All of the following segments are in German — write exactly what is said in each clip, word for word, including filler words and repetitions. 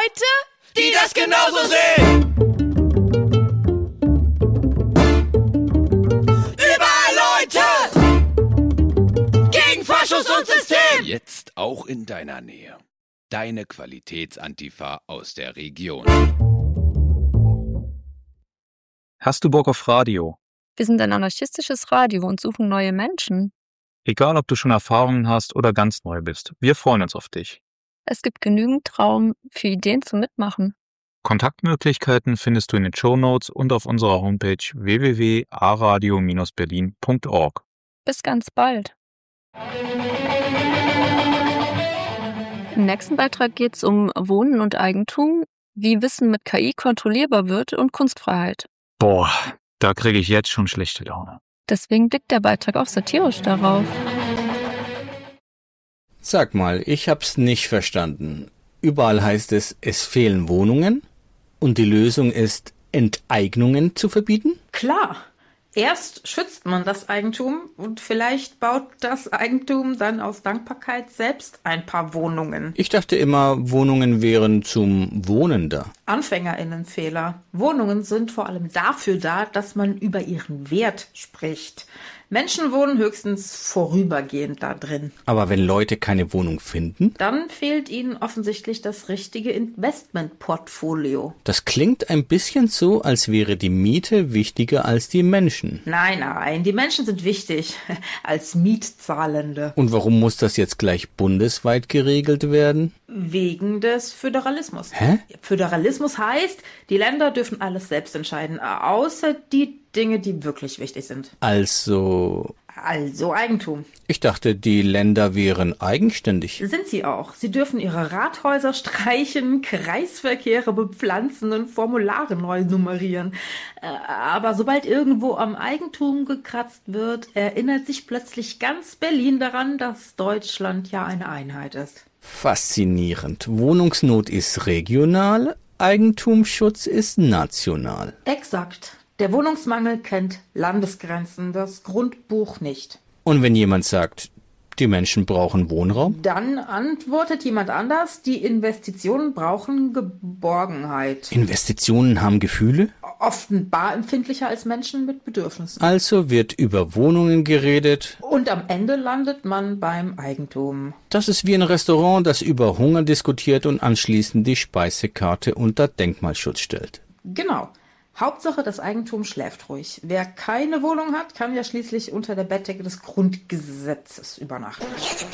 Leute, die das genauso sehen. Überall Leute gegen Faschus und System. Jetzt auch in deiner Nähe. Deine Qualitätsantifa aus der Region. Hast du Bock auf Radio? Wir sind ein anarchistisches Radio und suchen neue Menschen. Egal, ob du schon Erfahrungen hast oder ganz neu bist, wir freuen uns auf dich. Es gibt genügend Raum für Ideen zum Mitmachen. Kontaktmöglichkeiten findest du in den Shownotes und auf unserer Homepage w w w punkt a radio Bindestrich berlin punkt org. Bis ganz bald. Im nächsten Beitrag geht es um Wohnen und Eigentum, wie Wissen mit K I kontrollierbar wird und Kunstfreiheit. Boah, da kriege ich jetzt schon schlechte Laune. Deswegen blickt der Beitrag auch satirisch darauf. Sag mal, ich hab's nicht verstanden. Überall heißt es, es fehlen Wohnungen und die Lösung ist, Enteignungen zu verbieten? Klar. Erst schützt man das Eigentum und vielleicht baut das Eigentum dann aus Dankbarkeit selbst ein paar Wohnungen. Ich dachte immer, Wohnungen wären zum Wohnen da. AnfängerInnenfehler. Wohnungen sind vor allem dafür da, dass man über ihren Wert spricht. Menschen wohnen höchstens vorübergehend da drin. Aber wenn Leute keine Wohnung finden? Dann fehlt ihnen offensichtlich das richtige Investmentportfolio. Das klingt ein bisschen so, als wäre die Miete wichtiger als die Menschen. Nein, nein, die Menschen sind wichtig als Mietzahlende. Und warum muss das jetzt gleich bundesweit geregelt werden? Wegen des Föderalismus. Hä? Föderalismus heißt, die Länder dürfen alles selbst entscheiden, außer die Dinge, die wirklich wichtig sind. Also... Also Eigentum. Ich dachte, die Länder wären eigenständig. Sind sie auch. Sie dürfen ihre Rathäuser streichen, Kreisverkehre bepflanzen und Formulare neu nummerieren. Aber sobald irgendwo am Eigentum gekratzt wird, erinnert sich plötzlich ganz Berlin daran, dass Deutschland ja eine Einheit ist. Faszinierend. Wohnungsnot ist regional, Eigentumsschutz ist national. Exakt. Der Wohnungsmangel kennt Landesgrenzen, das Grundbuch nicht. Und wenn jemand sagt, die Menschen brauchen Wohnraum? Dann antwortet jemand anders, die Investitionen brauchen Geborgenheit. Investitionen haben Gefühle? Offenbar empfindlicher als Menschen mit Bedürfnissen. Also wird über Wohnungen geredet. Und am Ende landet man beim Eigentum. Das ist wie ein Restaurant, das über Hunger diskutiert und anschließend die Speisekarte unter Denkmalschutz stellt. Genau. Hauptsache, das Eigentum schläft ruhig. Wer keine Wohnung hat, kann ja schließlich unter der Bettdecke des Grundgesetzes übernachten.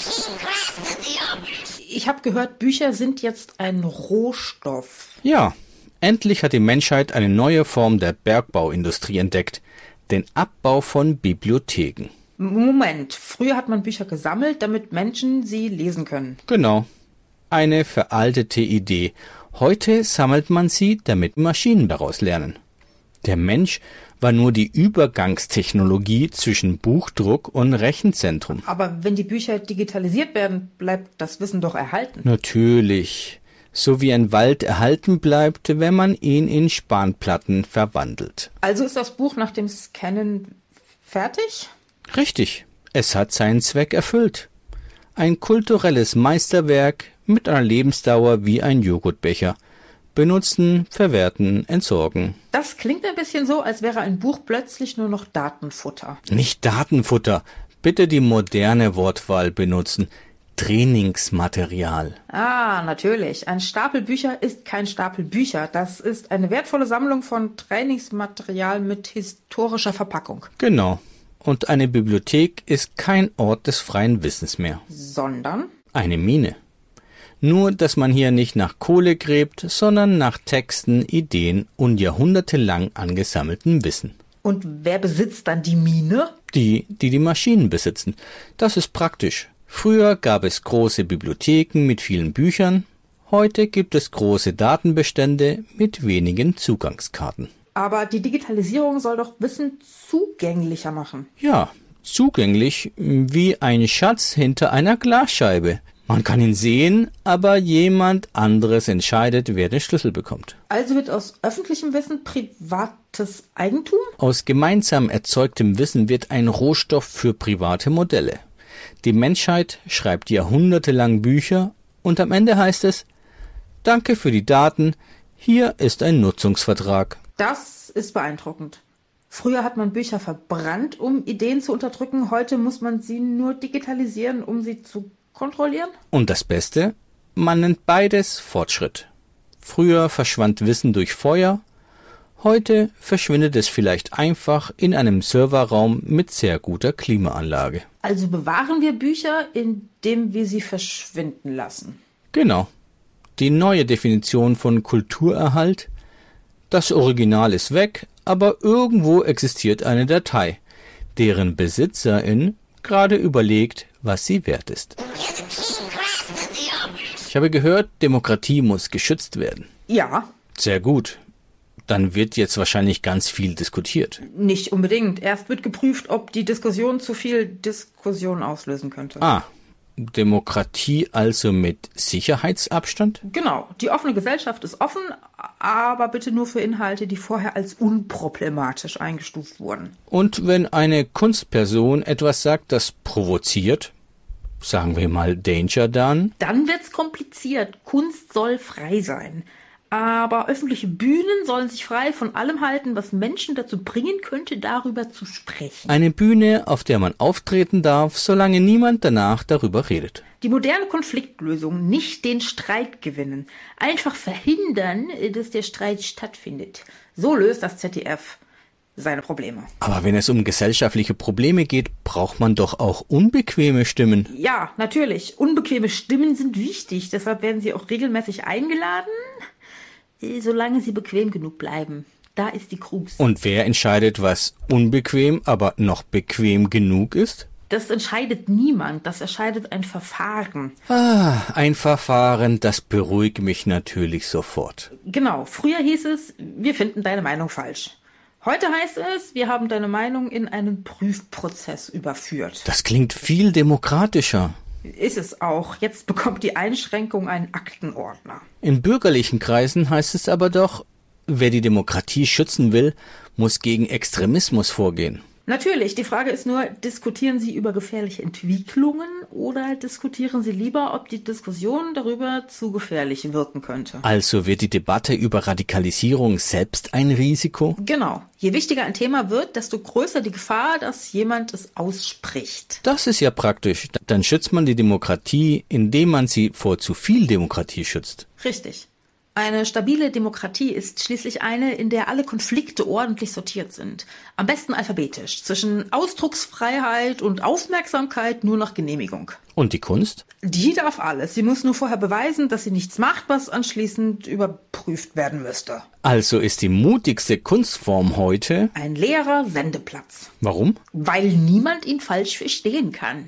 Ich habe gehört, Bücher sind jetzt ein Rohstoff. Ja, endlich hat die Menschheit eine neue Form der Bergbauindustrie entdeckt. Den Abbau von Bibliotheken. Moment, früher hat man Bücher gesammelt, damit Menschen sie lesen können. Genau. Eine veraltete Idee. Heute sammelt man sie, damit Maschinen daraus lernen. Der Mensch war nur die Übergangstechnologie zwischen Buchdruck und Rechenzentrum. Aber wenn die Bücher digitalisiert werden, bleibt das Wissen doch erhalten. Natürlich. So wie ein Wald erhalten bleibt, wenn man ihn in Spanplatten verwandelt. Also ist das Buch nach dem Scannen fertig? Richtig. Es hat seinen Zweck erfüllt. Ein kulturelles Meisterwerk mit einer Lebensdauer wie ein Joghurtbecher. Benutzen, verwerten, entsorgen. Das klingt ein bisschen so, als wäre ein Buch plötzlich nur noch Datenfutter. Nicht Datenfutter. Bitte die moderne Wortwahl benutzen. Trainingsmaterial. Ah, natürlich. Ein Stapel Bücher ist kein Stapel Bücher. Das ist eine wertvolle Sammlung von Trainingsmaterial mit historischer Verpackung. Genau. Und eine Bibliothek ist kein Ort des freien Wissens mehr. Sondern? Eine Mine. Nur, dass man hier nicht nach Kohle gräbt, sondern nach Texten, Ideen und jahrhundertelang angesammeltem Wissen. Und wer besitzt dann die Mine? Die, die die Maschinen besitzen. Das ist praktisch. Früher gab es große Bibliotheken mit vielen Büchern. Heute gibt es große Datenbestände mit wenigen Zugangskarten. Aber die Digitalisierung soll doch Wissen zugänglicher machen. Ja, zugänglich wie ein Schatz hinter einer Glasscheibe. Man kann ihn sehen, aber jemand anderes entscheidet, wer den Schlüssel bekommt. Also wird aus öffentlichem Wissen privates Eigentum? Aus gemeinsam erzeugtem Wissen wird ein Rohstoff für private Modelle. Die Menschheit schreibt jahrhundertelang Bücher und am Ende heißt es, Danke für die Daten. Hier ist ein Nutzungsvertrag. Das ist beeindruckend. Früher hat man Bücher verbrannt, um Ideen zu unterdrücken. Heute muss man sie nur digitalisieren, um sie zu kontrollieren. Und das Beste? Man nennt beides Fortschritt. Früher verschwand Wissen durch Feuer. Heute verschwindet es vielleicht einfach in einem Serverraum mit sehr guter Klimaanlage. Also bewahren wir Bücher, indem wir sie verschwinden lassen. Genau. Die neue Definition von Kulturerhalt. Das Original ist weg, aber irgendwo existiert eine Datei, deren Besitzerin gerade überlegt, was sie wert ist. Ich habe gehört, Demokratie muss geschützt werden. Ja. Sehr gut. Dann wird jetzt wahrscheinlich ganz viel diskutiert. Nicht unbedingt. Erst wird geprüft, ob die Diskussion zu viel Diskussion auslösen könnte. Ah, Demokratie also mit Sicherheitsabstand? Genau. Die offene Gesellschaft ist offen, aber bitte nur für Inhalte, die vorher als unproblematisch eingestuft wurden. Und wenn eine Kunstperson etwas sagt, das provoziert, sagen wir mal Danger dann? Dann wird's kompliziert. Kunst soll frei sein. Aber öffentliche Bühnen sollen sich frei von allem halten, was Menschen dazu bringen könnte, darüber zu sprechen. Eine Bühne, auf der man auftreten darf, solange niemand danach darüber redet. Die moderne Konfliktlösung, nicht den Streit gewinnen. Einfach verhindern, dass der Streit stattfindet. So löst das Z D F seine Probleme. Aber wenn es um gesellschaftliche Probleme geht, braucht man doch auch unbequeme Stimmen. Ja, natürlich. Unbequeme Stimmen sind wichtig. Deshalb werden sie auch regelmäßig eingeladen, solange sie bequem genug bleiben. Da ist die Krux. Und wer entscheidet, was unbequem, aber noch bequem genug ist? Das entscheidet niemand. Das entscheidet ein Verfahren. Ah, ein Verfahren, das beruhigt mich natürlich sofort. Genau. Früher hieß es, wir finden deine Meinung falsch. Heute heißt es, wir haben deine Meinung in einen Prüfprozess überführt. Das klingt viel demokratischer. Ist es auch. Jetzt bekommt die Einschränkung einen Aktenordner. In bürgerlichen Kreisen heißt es aber doch, wer die Demokratie schützen will, muss gegen Extremismus vorgehen. Natürlich, die Frage ist nur, diskutieren Sie über gefährliche Entwicklungen oder diskutieren Sie lieber, ob die Diskussion darüber zu gefährlich wirken könnte? Also wird die Debatte über Radikalisierung selbst ein Risiko? Genau. Je wichtiger ein Thema wird, desto größer die Gefahr, dass jemand es ausspricht. Das ist ja praktisch. Dann schützt man die Demokratie, indem man sie vor zu viel Demokratie schützt. Richtig. Eine stabile Demokratie ist schließlich eine, in der alle Konflikte ordentlich sortiert sind. Am besten alphabetisch. Zwischen Ausdrucksfreiheit und Aufmerksamkeit nur nach Genehmigung. Und die Kunst? Die darf alles. Sie muss nur vorher beweisen, dass sie nichts macht, was anschließend überprüft werden müsste. Also ist die mutigste Kunstform heute ein leerer Sendeplatz. Warum? Weil niemand ihn falsch verstehen kann.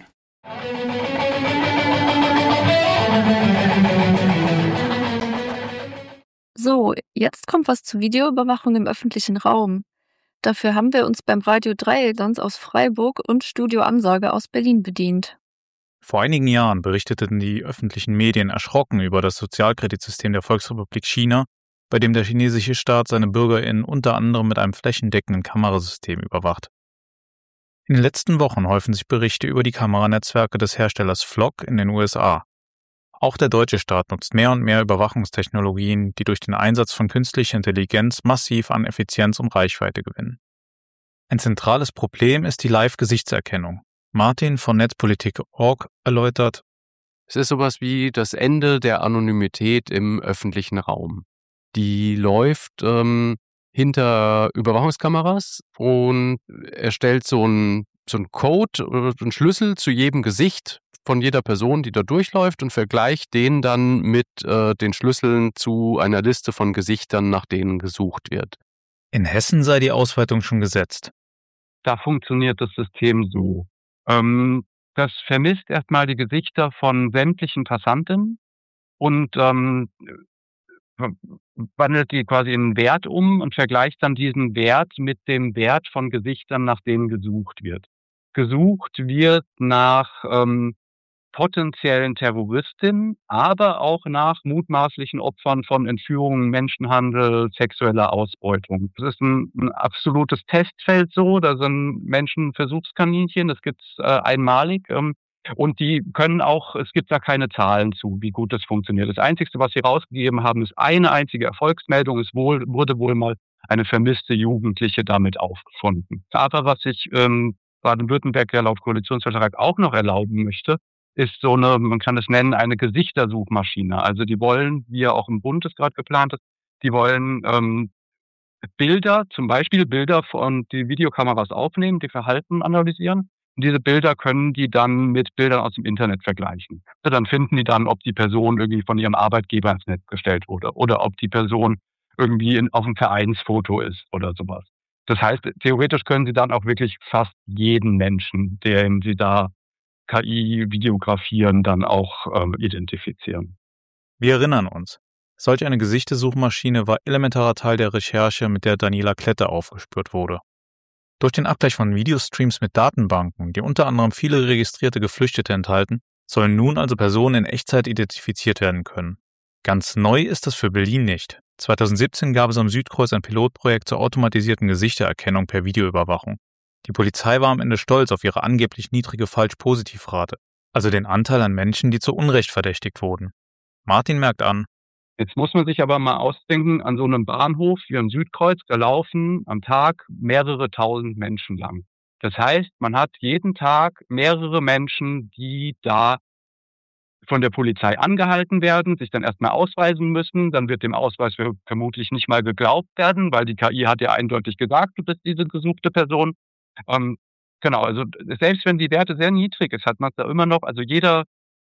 So, jetzt kommt was zur Videoüberwachung im öffentlichen Raum. Dafür haben wir uns beim Radio Dreieckland aus Freiburg und Studio Ansage aus Berlin bedient. Vor einigen Jahren berichteten die öffentlichen Medien erschrocken über das Sozialkreditsystem der Volksrepublik China, bei dem der chinesische Staat seine BürgerInnen unter anderem mit einem flächendeckenden Kamerasystem überwacht. In den letzten Wochen häufen sich Berichte über die Kameranetzwerke des Herstellers Flock in den U S A. Auch der deutsche Staat nutzt mehr und mehr Überwachungstechnologien, die durch den Einsatz von künstlicher Intelligenz massiv an Effizienz und Reichweite gewinnen. Ein zentrales Problem ist die Live-Gesichtserkennung. Martin von Netzpolitik Punkt org erläutert: Es ist sowas wie das Ende der Anonymität im öffentlichen Raum. Die läuft ähm, hinter Überwachungskameras und erstellt so einen so einen Code oder einen Schlüssel zu jedem Gesicht von jeder Person, die da durchläuft, und vergleicht den dann mit äh, den Schlüsseln zu einer Liste von Gesichtern, nach denen gesucht wird. In Hessen sei die Ausweitung schon gesetzt. Da funktioniert das System so. Ähm, das vermisst erstmal die Gesichter von sämtlichen Passanten und ähm, wandelt die quasi in einen Wert um und vergleicht dann diesen Wert mit dem Wert von Gesichtern, nach denen gesucht wird. Gesucht wird nach ähm, potenziellen Terroristinnen, aber auch nach mutmaßlichen Opfern von Entführungen, Menschenhandel, sexueller Ausbeutung. Das ist ein, ein absolutes Testfeld so, da sind Menschen Versuchskaninchen, das gibt's äh, einmalig. Ähm, Und die können auch, es gibt da keine Zahlen zu, wie gut das funktioniert. Das Einzige, was sie rausgegeben haben, ist eine einzige Erfolgsmeldung. Es wohl, wurde wohl mal eine vermisste Jugendliche damit aufgefunden. Aber was sich ähm, Baden-Württemberg ja laut Koalitionsvertrag auch noch erlauben möchte, ist so eine, man kann es nennen, eine Gesichtersuchmaschine. Also die wollen, wie ja auch im Bund es gerade geplant ist, die wollen ähm, Bilder, zum Beispiel Bilder von die Videokameras aufnehmen, die Verhalten analysieren. Und diese Bilder können die dann mit Bildern aus dem Internet vergleichen. Also dann finden die dann, ob die Person irgendwie von ihrem Arbeitgeber ins Netz gestellt wurde oder ob die Person irgendwie in, auf einem Vereinsfoto ist oder sowas. Das heißt, theoretisch können sie dann auch wirklich fast jeden Menschen, den sie da K I videografieren, dann auch ähm, identifizieren. Wir erinnern uns. Solch eine Gesichtesuchmaschine war elementarer Teil der Recherche, mit der Daniela Klette aufgespürt wurde. Durch den Abgleich von Videostreams mit Datenbanken, die unter anderem viele registrierte Geflüchtete enthalten, sollen nun also Personen in Echtzeit identifiziert werden können. Ganz neu ist das für Berlin nicht. zweitausendsiebzehn gab es am Südkreuz ein Pilotprojekt zur automatisierten Gesichtererkennung per Videoüberwachung. Die Polizei war am Ende stolz auf ihre angeblich niedrige Falsch-Positiv-Rate, also den Anteil an Menschen, die zu Unrecht verdächtigt wurden. Martin merkt an: Jetzt muss man sich aber mal ausdenken, an so einem Bahnhof wie am Südkreuz, da laufen am Tag mehrere tausend Menschen lang. Das heißt, man hat jeden Tag mehrere Menschen, die da von der Polizei angehalten werden, sich dann erstmal ausweisen müssen. Dann wird dem Ausweis vermutlich nicht mal geglaubt werden, weil die K I hat ja eindeutig gesagt, du bist diese gesuchte Person. Ähm, genau, also selbst wenn die Werte sehr niedrig ist, hat man da immer noch, also jeder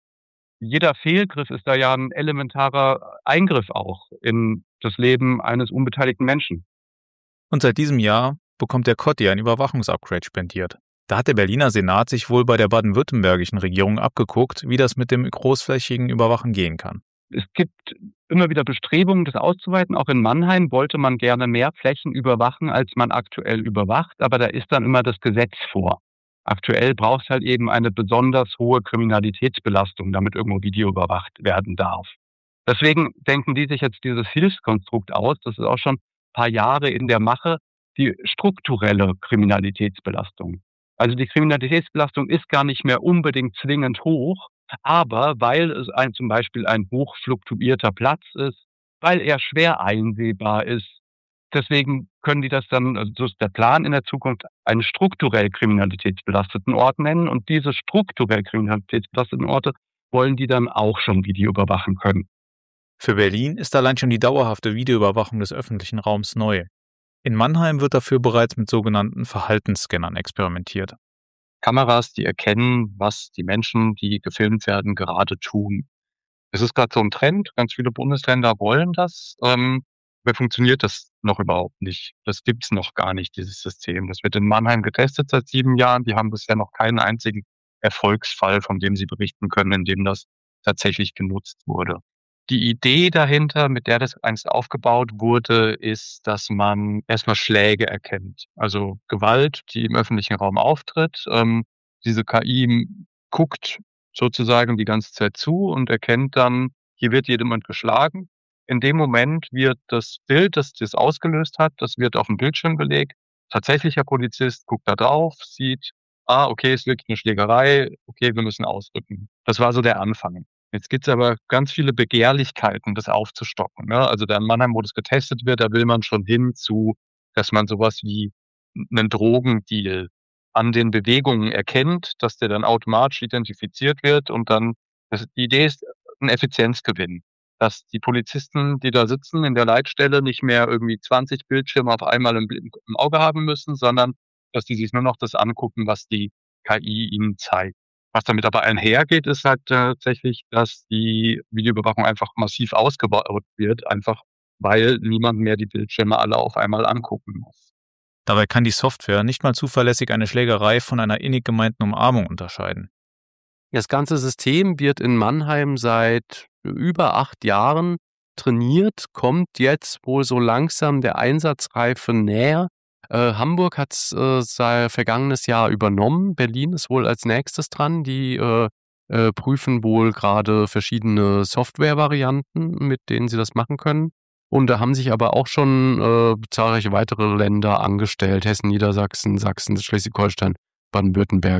Jeder Fehlgriff ist da ja ein elementarer Eingriff auch in das Leben eines unbeteiligten Menschen. Und seit diesem Jahr bekommt der Kotti ein Überwachungsupgrade spendiert. Da hat der Berliner Senat sich wohl bei der baden-württembergischen Regierung abgeguckt, wie das mit dem großflächigen Überwachen gehen kann. Es gibt immer wieder Bestrebungen, das auszuweiten. Auch in Mannheim wollte man gerne mehr Flächen überwachen, als man aktuell überwacht. Aber da ist dann immer das Gesetz vor. Aktuell braucht es halt eben eine besonders hohe Kriminalitätsbelastung, damit irgendwo Video überwacht werden darf. Deswegen denken die sich jetzt dieses Hilfskonstrukt aus, das ist auch schon ein paar Jahre in der Mache, die strukturelle Kriminalitätsbelastung. Also die Kriminalitätsbelastung ist gar nicht mehr unbedingt zwingend hoch, aber weil es ein, zum Beispiel ein hochfluktuierter Platz ist, weil er schwer einsehbar ist, deswegen können die das dann, also so ist der Plan in der Zukunft, einen strukturell kriminalitätsbelasteten Ort nennen. Und diese strukturell kriminalitätsbelasteten Orte wollen die dann auch schon Video überwachen können. Für Berlin ist allein schon die dauerhafte Videoüberwachung des öffentlichen Raums neu. In Mannheim wird dafür bereits mit sogenannten Verhaltensscannern experimentiert. Kameras, die erkennen, was die Menschen, die gefilmt werden, gerade tun. Es ist gerade so ein Trend, ganz viele Bundesländer wollen das. Ähm, aber funktioniert das noch überhaupt nicht. Das gibt's noch gar nicht, dieses System. Das wird in Mannheim getestet seit sieben Jahren. Die haben bisher noch keinen einzigen Erfolgsfall, von dem sie berichten können, in dem das tatsächlich genutzt wurde. Die Idee dahinter, mit der das einst aufgebaut wurde, ist, dass man erstmal Schläge erkennt. Also Gewalt, die im öffentlichen Raum auftritt. Ähm, diese K I guckt sozusagen die ganze Zeit zu und erkennt dann, hier wird jemand geschlagen. In dem Moment wird das Bild, das das ausgelöst hat, das wird auf dem Bildschirm gelegt. Tatsächlicher Polizist guckt da drauf, sieht, ah, okay, es ist wirklich eine Schlägerei, okay, wir müssen ausrücken. Das war so der Anfang. Jetzt gibt's aber ganz viele Begehrlichkeiten, das aufzustocken. Ne? Also da in Mannheim, wo das getestet wird, da will man schon hin zu, dass man sowas wie einen Drogendeal an den Bewegungen erkennt, dass der dann automatisch identifiziert wird und dann, das, die Idee ist ein Effizienzgewinn. Dass die Polizisten, die da sitzen in der Leitstelle, nicht mehr irgendwie zwanzig Bildschirme auf einmal im, im Auge haben müssen, sondern dass die sich nur noch das angucken, was die K I ihnen zeigt. Was damit aber einhergeht, ist halt tatsächlich, dass die Videoüberwachung einfach massiv ausgebaut wird, einfach weil niemand mehr die Bildschirme alle auf einmal angucken muss. Dabei kann die Software nicht mal zuverlässig eine Schlägerei von einer innig gemeinten Umarmung unterscheiden. Das ganze System wird in Mannheim seit über acht Jahren trainiert, kommt jetzt wohl so langsam der Einsatzreife näher. Äh, Hamburg hat es äh, seit vergangenes Jahr übernommen. Berlin ist wohl als nächstes dran. Die äh, äh, prüfen wohl gerade verschiedene Softwarevarianten, mit denen sie das machen können. Und da haben sich aber auch schon äh, zahlreiche weitere Länder angestellt. Hessen, Niedersachsen, Sachsen, Schleswig-Holstein, Baden-Württemberg.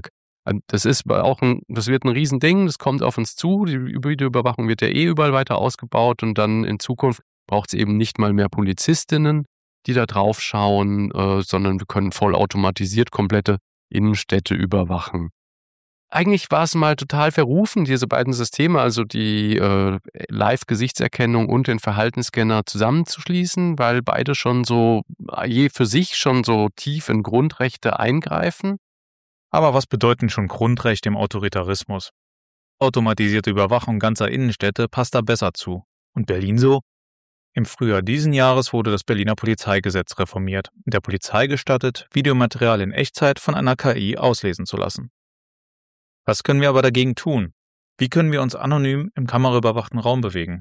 Das ist auch ein, das wird ein Riesending, das kommt auf uns zu. Die Videoüberwachung wird ja eh überall weiter ausgebaut und dann in Zukunft braucht es eben nicht mal mehr Polizistinnen, die da drauf schauen, äh, sondern wir können vollautomatisiert komplette Innenstädte überwachen. Eigentlich war es mal total verrufen, diese beiden Systeme, also die äh, Live-Gesichtserkennung und den Verhaltensscanner zusammenzuschließen, weil beide schon so, je für sich schon so tief in Grundrechte eingreifen. Aber was bedeuten schon Grundrechte im Autoritarismus? Automatisierte Überwachung ganzer Innenstädte passt da besser zu. Und Berlin so? Im Frühjahr diesen Jahres wurde das Berliner Polizeigesetz reformiert, der Polizei gestattet, Videomaterial in Echtzeit von einer K I auslesen zu lassen. Was können wir aber dagegen tun? Wie können wir uns anonym im kameraüberwachten Raum bewegen?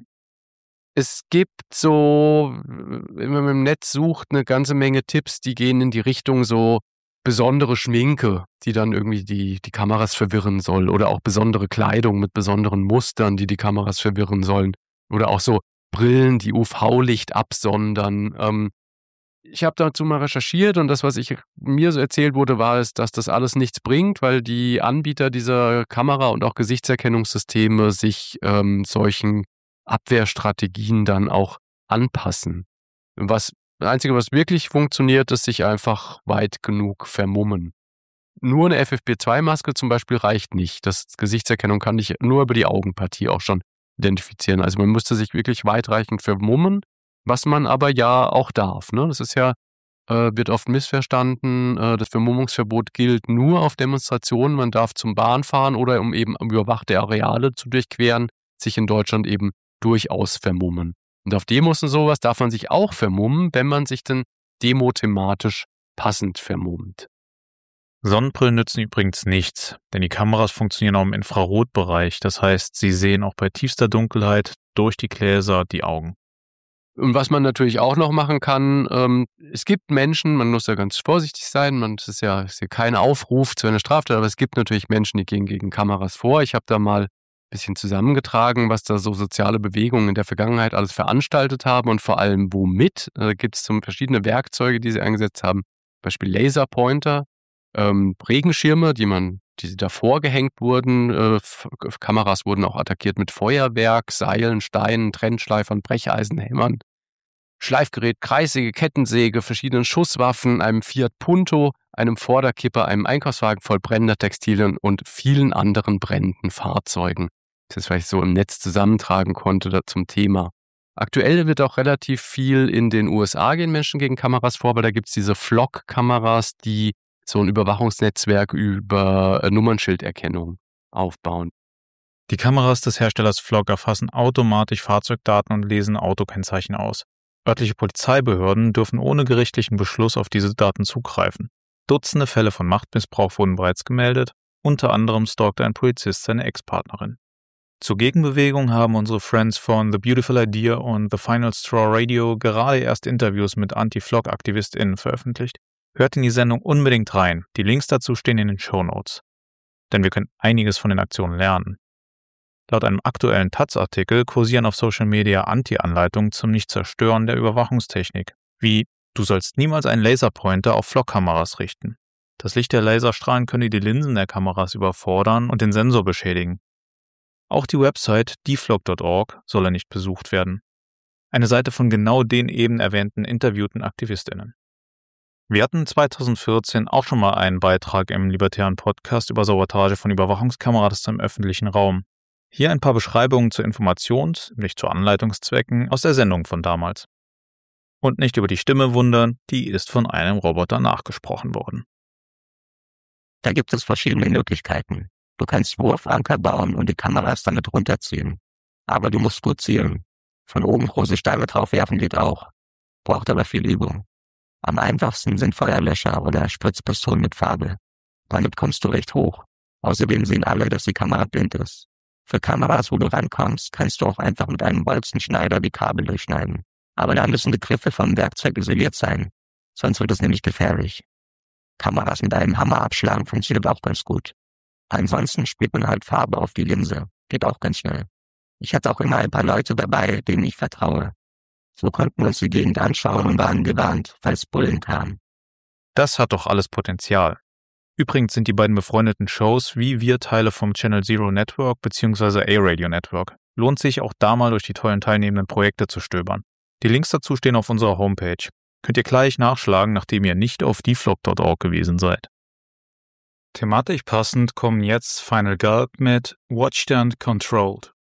Es gibt so, wenn man im Netz sucht, eine ganze Menge Tipps, die gehen in die Richtung so besondere Schminke, die dann irgendwie die, die Kameras verwirren soll, oder auch besondere Kleidung mit besonderen Mustern, die die Kameras verwirren sollen, oder auch so Brillen, die U V-Licht absondern. Ähm, ich habe dazu mal recherchiert und das, was ich mir so erzählt wurde, war es, dass das alles nichts bringt, weil die Anbieter dieser Kamera- und auch Gesichtserkennungssysteme sich ähm, solchen Abwehrstrategien dann auch anpassen. Was, das Einzige, was wirklich funktioniert, ist sich einfach weit genug vermummen. Nur eine F F P zwei Maske zum Beispiel reicht nicht. Das Gesichtserkennung kann ich nur über die Augenpartie auch schon identifizieren. Also man müsste sich wirklich weitreichend vermummen, was man aber ja auch darf. Ne? Das ist ja, äh, wird oft missverstanden. Äh, das Vermummungsverbot gilt nur auf Demonstrationen. Man darf zum Bahnfahren oder um eben überwachte Areale zu durchqueren, sich in Deutschland eben durchaus vermummen. Und auf Demos und sowas darf man sich auch vermummen, wenn man sich dann demothematisch passend vermummt. Sonnenbrillen nützen übrigens nichts, denn die Kameras funktionieren auch im Infrarotbereich. Das heißt, sie sehen auch bei tiefster Dunkelheit durch die Gläser die Augen. Und was man natürlich auch noch machen kann, ähm, es gibt Menschen, man muss ja ganz vorsichtig sein, man, das ist ja, ist ja kein Aufruf zu einer Straftat, aber es gibt natürlich Menschen, die gehen gegen Kameras vor. Ich habe da mal ein bisschen zusammengetragen, was da so soziale Bewegungen in der Vergangenheit alles veranstaltet haben und vor allem womit. Da gibt es so verschiedene Werkzeuge, die sie eingesetzt haben, zum Beispiel Laserpointer, ähm, Regenschirme, die man, die davor gehängt wurden, äh, F- Kameras wurden auch attackiert mit Feuerwerk, Seilen, Steinen, Trennschleifern, Brecheisen, Hämmern, Schleifgerät, Kreissäge, Kettensäge, verschiedenen Schusswaffen, einem Fiat Punto, einem Vorderkipper, einem Einkaufswagen voll brennender Textilien und vielen anderen brennenden Fahrzeugen. Das ist, was ich so im Netz zusammentragen konnte da zum Thema. Aktuell wird auch relativ viel in den U S A gehen Menschen gegen Kameras vor, weil da gibt es diese Flock-Kameras, die so ein Überwachungsnetzwerk über äh, Nummernschilderkennung aufbauen. Die Kameras des Herstellers Flock erfassen automatisch Fahrzeugdaten und lesen Autokennzeichen aus. Örtliche Polizeibehörden dürfen ohne gerichtlichen Beschluss auf diese Daten zugreifen. Dutzende Fälle von Machtmissbrauch wurden bereits gemeldet, unter anderem stalkte ein Polizist seine Ex-Partnerin. Zur Gegenbewegung haben unsere Friends von The Beautiful Idea und The Final Straw Radio gerade erst Interviews mit Anti-Flock-AktivistInnen veröffentlicht. Hört in die Sendung unbedingt rein, die Links dazu stehen in den Shownotes. Denn wir können einiges von den Aktionen lernen. Laut einem aktuellen Taz-Artikel kursieren auf Social Media Anti-Anleitungen zum Nicht-Zerstören der Überwachungstechnik, wie du sollst niemals einen Laserpointer auf Flock-Kameras richten. Das Licht der Laserstrahlen könne die Linsen der Kameras überfordern und den Sensor beschädigen. Auch die Website deflock punkt org solle nicht besucht werden. Eine Seite von genau den eben erwähnten interviewten AktivistInnen. Wir hatten zweitausendvierzehn auch schon mal einen Beitrag im libertären Podcast über Sabotage von Überwachungskameras im öffentlichen Raum. Hier ein paar Beschreibungen zu Informations-, nicht zu Anleitungszwecken aus der Sendung von damals. Und nicht über die Stimme wundern, die ist von einem Roboter nachgesprochen worden. Da gibt es verschiedene Möglichkeiten. Du kannst Wurfanker bauen und die Kameras damit runterziehen. Aber du musst gut zielen. Von oben große Steine drauf werfen geht auch. Braucht aber viel Übung. Am einfachsten sind Feuerlöscher oder Spritzpistolen mit Farbe. Damit kommst du recht hoch. Außerdem sehen alle, dass die Kamera blind ist. Für Kameras, wo du rankommst, kannst du auch einfach mit einem Bolzenschneider die Kabel durchschneiden. Aber da müssen die Griffe vom Werkzeug isoliert sein. Sonst wird es nämlich gefährlich. Kameras mit einem Hammer abschlagen funktioniert auch ganz gut. Ansonsten spielt man halt Farbe auf die Linse. Geht auch ganz schnell. Ich hatte auch immer ein paar Leute dabei, denen ich vertraue. So konnten wir uns die Gegend anschauen und waren gewarnt, falls Bullen kamen. Das hat doch alles Potenzial. Übrigens sind die beiden befreundeten Shows wie wir Teile vom Channel Zero Network bzw. A-Radio Network. Lohnt sich auch da mal durch die tollen teilnehmenden Projekte zu stöbern. Die Links dazu stehen auf unserer Homepage. Könnt ihr gleich nachschlagen, nachdem ihr nicht auf deflop punkt org gewesen seid. Thematisch passend kommen jetzt Final Gulp mit Watched and Controlled.